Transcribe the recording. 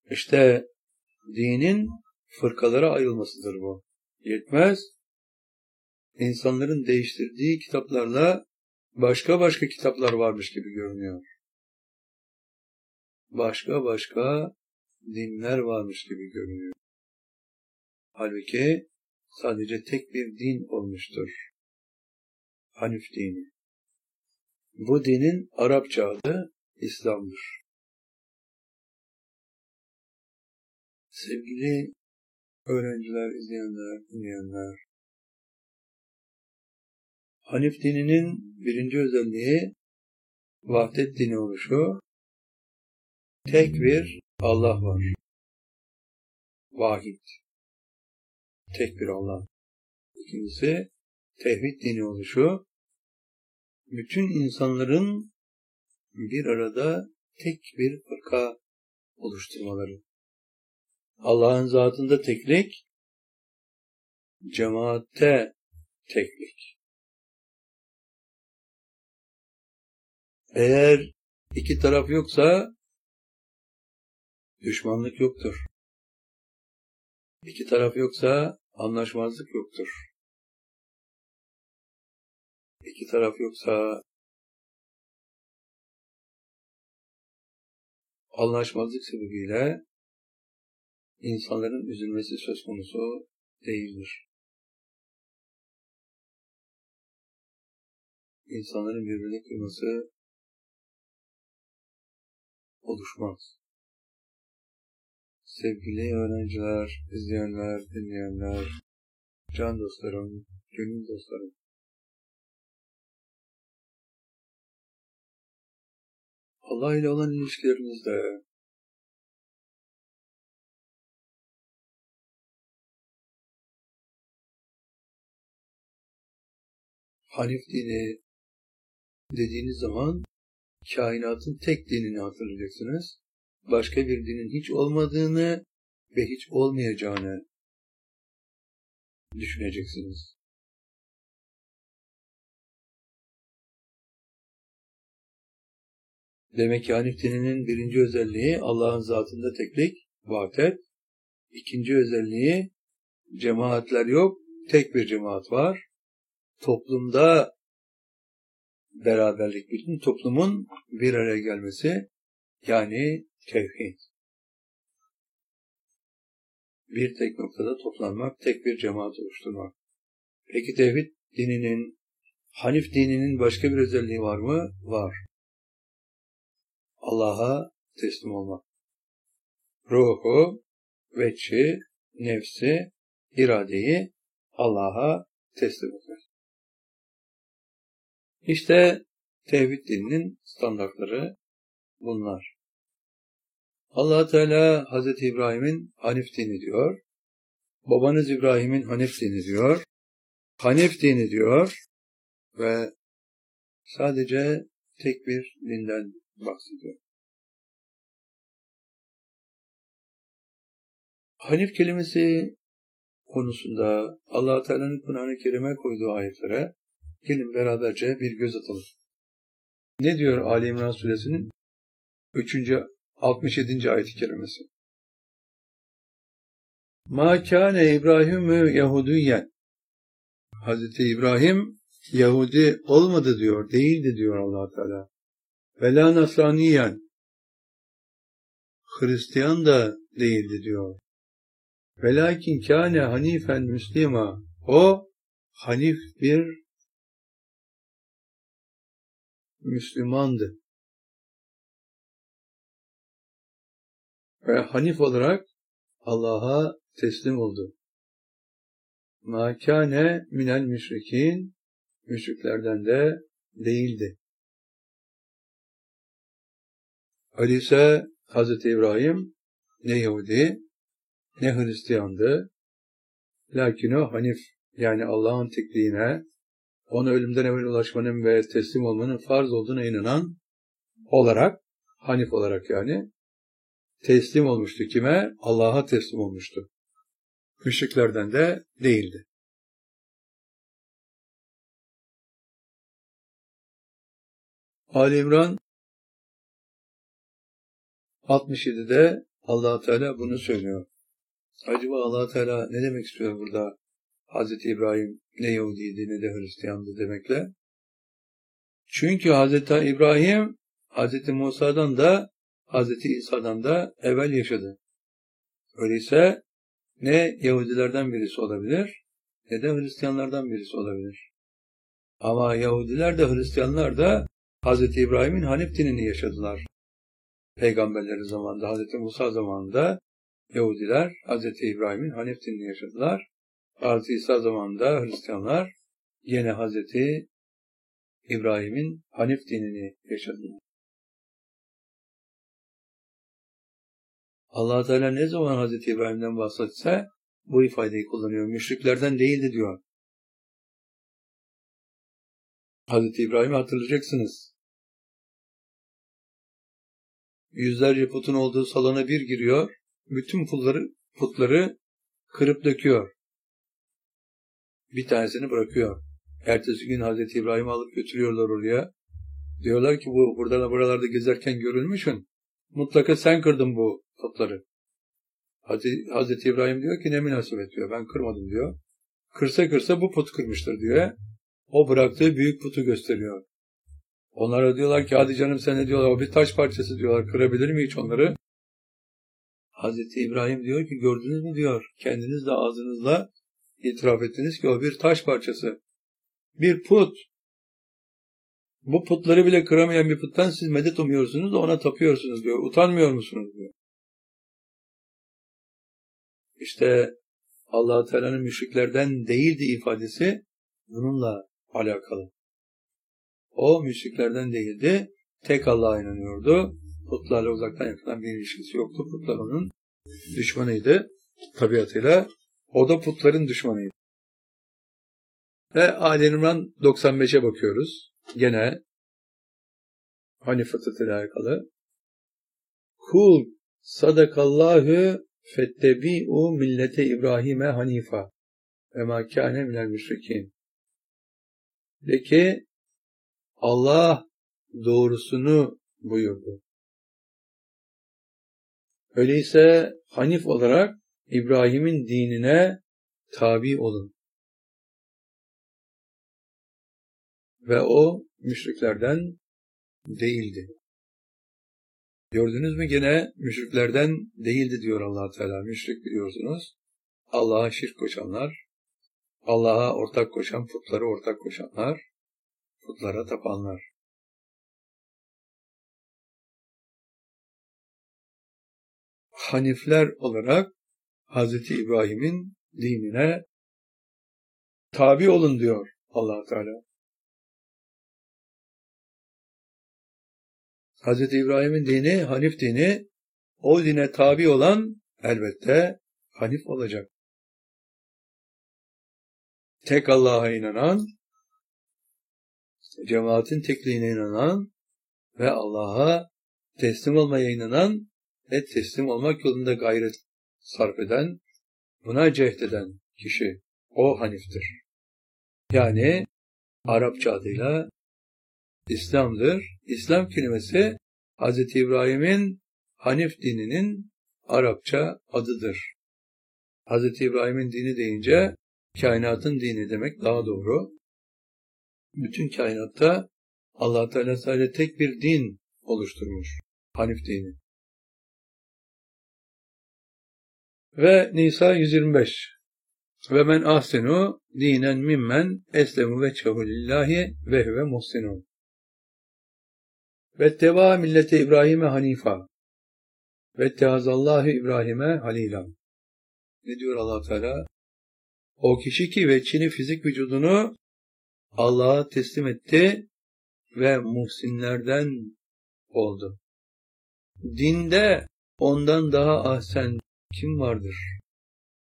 İşte dinin fırkalara ayrılmasıdır bu. Yetmez. İnsanların değiştirdiği kitaplarla başka kitaplar varmış gibi görünüyor. Başka dinler varmış gibi görünüyor. Halbuki sadece tek bir din olmuştur. Hanif dini. Bu dinin Arapça adı İslam'dır. Sevgili öğrenciler, izleyenler, dinleyenler, Hanif dininin birinci özelliği vahdet dini oluşu. Tek bir Allah var. Vahid. Tek bir Allah. İkincisi tevhid dini oluşu. Bütün insanların bir arada tek bir fırka oluşturmaları. Allah'ın zatında teklik, cemaatte teklik. Eğer iki taraf yoksa düşmanlık yoktur. İki taraf yoksa anlaşmazlık yoktur. İki taraf yoksa anlaşmazlık sebebiyle insanların üzülmesi söz konusu değildir. İnsanların birbirini kırması oluşmaz. Sevgili öğrenciler, izleyenler, dinleyenler, can dostlarım, gönül dostlarım. Allah ile olan ilişkilerinizde Hanif dini dediğiniz zaman kainatın tek dinini hatırlayacaksınız. Başka bir dinin hiç olmadığını ve hiç olmayacağını düşüneceksiniz. Demek ki Hanif dininin birinci özelliği Allah'ın zatında teklik, vahdet. İkinci özelliği cemaatler yok, tek bir cemaat var. Toplumda beraberlik, bütün toplumun bir araya gelmesi, yani tevhid. Bir tek noktada toplanmak, tek bir cemaat oluşturmak. Peki tevhid dininin, Hanif dininin başka bir özelliği var mı? Var. Allah'a teslim olmak. Ruhu, veçhi, nefsi, iradeyi Allah'a teslim etmek. İşte tevhid dininin standartları bunlar. Allah Teala Hazreti İbrahim'in Hanif dini diyor. Babanız İbrahim'in Hanif dini diyor. Hanif dini diyor ve sadece tek bir dinden bahsediyor. Hanif kelimesi konusunda Allah Teala'nın Kur'an-ı Kerim'e koyduğu ayetlere gelin beraberce bir göz atalım. Ne diyor Ali İmran suresinin 67. ayet-i kerimesi? Ma kâne İbrahimü Yahudiyen. Hazreti İbrahim Yahudi olmadı diyor, değildi diyor Allah Teala. Ve la Nasraniyen. Hristiyan da değildi diyor. Velakin kâne hanifen müslima. O hanif bir Müslümandı. Ve hanif olarak Allah'a teslim oldu. Ma kâne minel müşrikin. Müşriklerden de değildi. Öyleyse Hazreti İbrahim ne Yahudi ne Hristiyandı. Lakin o hanif, yani Allah'ın tekliğine, ona ölümden evvel ulaşmanın ve teslim olmanın farz olduğuna inanan olarak, hanif olarak yani, teslim olmuştu. Kime? Allah'a teslim olmuştu. Müşriklerden de değildi. Ali İmran 67'de Allah Teala bunu söylüyor. Acaba Allah Teala ne demek istiyor burada? Hazreti İbrahim ne Yahudiydi ne de Hristiyandı demekle. Çünkü Hazreti İbrahim Hazreti Musa'dan da Hazreti İsa'dan da evvel yaşadı. Öyleyse ne Yahudilerden birisi olabilir ne de Hristiyanlardan birisi olabilir. Ama Yahudiler de Hristiyanlar da Hazreti İbrahim'in Hanif dinini yaşadılar. Peygamberleri zamanında, Hazreti Musa zamanında Yahudiler Hazreti İbrahim'in Hanif dinini yaşadılar. Hazreti İsa zamanında Hristiyanlar yine Hazreti İbrahim'in Hanif dinini yaşadılar. Allah Teala ne zaman Hazreti İbrahim'den bahsetse bu ifadeyi kullanıyor. Müşriklerden değildi diyor. Hazreti İbrahim'i hatırlayacaksınız. Yüzlerce putun olduğu salona bir giriyor. Bütün putları kırıp döküyor. Bir tanesini bırakıyor. Ertesi gün Hazreti İbrahim'i alıp götürüyorlar oraya. Diyorlar ki bu buralarda gezerken görülmüşsün. Mutlaka sen kırdın bu putları. Hazreti İbrahim diyor ki ne münasebet diyor. Ben kırmadım diyor. Kırsa bu put kırmıştır diyor. O bıraktığı büyük putu gösteriyor. Onlara diyorlar ki hadi canım sen ne diyorlar? O bir taş parçası diyorlar. Kırabilir mi hiç onları? Hazreti İbrahim diyor ki gördünüz mü diyor. Kendiniz de ağzınızla itiraf ettiniz ki o bir taş parçası. Bir put. Bu putları bile kıramayan bir puttan siz medet umuyorsunuz da ona tapıyorsunuz diyor. Utanmıyor musunuz diyor. İşte Allah-u Teala'nın müşriklerden değildi ifadesi bununla alakalı. O müşriklerden değildi. Tek Allah'a inanıyordu. Putlarla uzaktan yakından bir ilişkisi yoktu. Putlar onun düşmanıydı. Tabiatıyla. O da putların düşmanıydı. Ve Ali İmran 95'e bakıyoruz. Gene Hanif fıtratıyla alakalı. Kul sadakallahu fettebi'u millete İbrahim'e hanifa ve ma kâne minel müşrikîn. De ki Allah doğrusunu buyurdu. Öyleyse Hanif olarak İbrahim'in dinine tabi olun. Ve o müşriklerden değildi. Gördünüz mü gene müşriklerden değildi diyor Allah Teala. Müşrik biliyorsunuz. Allah'a şirk koşanlar, Allah'a ortak koşan, putlara ortak koşanlar, putlara tapanlar. Hanifler olarak Hazreti İbrahim'in dinine tabi olun diyor Allah Teala. Hazreti İbrahim'in dini, Hanif dini, o dine tabi olan elbette Hanif olacak. Tek Allah'a inanan, cemaatin tekliğine inanan ve Allah'a teslim olmaya inanan ve teslim olmak yolunda gayret sarf eden, buna cehd eden kişi, o Hanif'tir. Yani Arapça adıyla İslam'dır. İslam kelimesi Hz. İbrahim'in Hanif dininin Arapça adıdır. Hz. İbrahim'in dini deyince kainatın dini demek daha doğru. Bütün kainatta Allah Teala sadece tek bir din oluşturmuş. Hanif dini. Ve Nisa 125. Ve men ahsenu dinen mimmen eslemu veçhehu lillahi ve huve muhsinun. Ve teva millete İbrahim'e hanifa. Ve teazallahu İbrahim'e halila. Ne diyor Allah Teala? O kişi ki veçhini fizik vücudunu Allah'a teslim etti ve muhsinlerden oldu. Dinde ondan daha ahsen kim vardır?